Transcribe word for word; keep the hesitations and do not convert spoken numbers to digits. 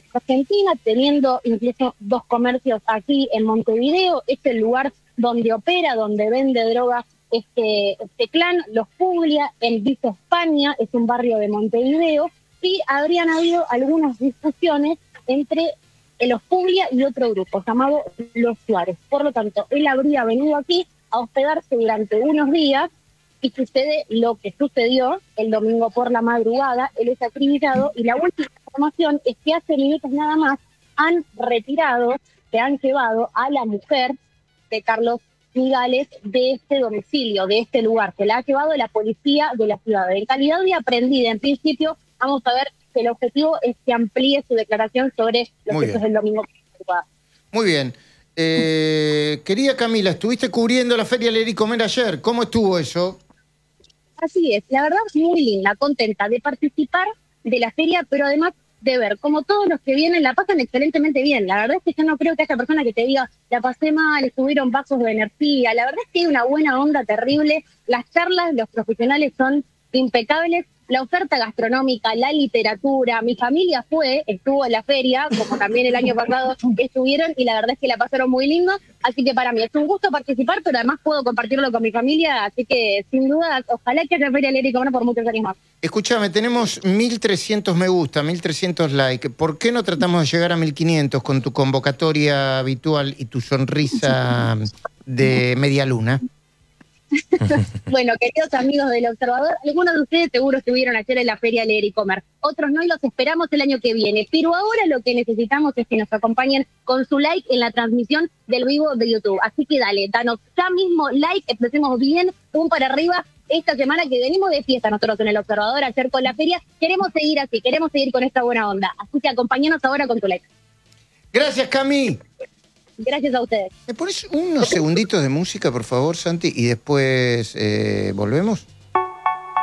Argentina, teniendo incluso dos comercios aquí en Montevideo. Es el lugar donde opera, donde vende drogas este, este clan, los Puglia, en Villa España, es un barrio de Montevideo, y habrían habido algunas discusiones entre los Puglia y otro grupo llamado Los Suárez. Por lo tanto, él habría venido aquí a hospedarse durante unos días y sucede lo que sucedió el domingo por la madrugada. Él es acribillado y la última información es que hace minutos nada más han retirado, se han llevado a la mujer de Carlos Migales de este domicilio, de este lugar. Se la ha llevado la policía de la ciudad. En calidad de aprendida, en principio, vamos a ver que el objetivo es que amplíe su declaración sobre los Muy hechos bien. del domingo. Muy bien. Eh, querida Camila, estuviste cubriendo la Feria Leer y Comer ayer. ¿Cómo estuvo eso? Así es, la verdad muy linda, contenta de participar de la feria, pero además de ver cómo todos los que vienen la pasan excelentemente bien. La verdad es que yo no creo que haya persona que te diga, la pasé mal, estuvieron vasos de energía. La verdad es que hay una buena onda terrible. Las charlas, los profesionales son impecables. La oferta gastronómica, la literatura. Mi familia fue, estuvo en la feria, como también el año pasado estuvieron, y la verdad es que la pasaron muy lindo. Así que para mí es un gusto participar, pero además puedo compartirlo con mi familia. Así que, sin duda, ojalá que haya Feria Leer y Comer por muchos años más. Escúchame, tenemos mil trescientos me gusta, mil trescientos likes. ¿Por qué no tratamos de llegar a mil quinientos con tu convocatoria habitual y tu sonrisa de media luna? Bueno, queridos amigos del Observador, algunos de ustedes seguro estuvieron ayer en la Feria Leer y Comer, otros no, y los esperamos el año que viene, pero ahora lo que necesitamos es que nos acompañen con su like en la transmisión del vivo de YouTube. Así que dale, danos ya mismo like, empecemos bien, pum para arriba. Esta semana que venimos de fiesta nosotros en el Observador, ayer con la feria, queremos seguir así, queremos seguir con esta buena onda. Así que acompáñanos ahora con tu like. Gracias, Cami. Gracias a ustedes. ¿Me pones unos segunditos de música, por favor, Santi? Y después eh, volvemos.